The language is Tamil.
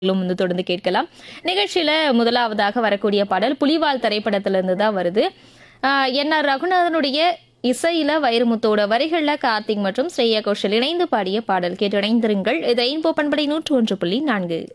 வந்து தொடர்ந்து கேட்கலாம். நிகழ்ச்சியில முதலாவதாக வரக்கூடிய பாடல் புலிவால் திரைப்படத்திலிருந்து தான் வருது. என்.ஆர். ரகுநாதனுடைய இசையில வைரமுத்தோட வரிகள்ல கார்த்திக் மற்றும் ஸ்ரேயா கோஷல் இணைந்து பாடிய பாடல் கேட்டு இணைந்திருங்கள். இது ரெயின்போ பண்பலை 101.4.